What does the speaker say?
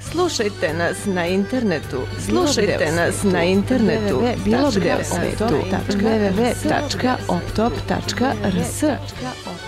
Slušajte nas na internetu. Slušajte nas na internetu. Bilo gde u svetu. www.optop.rs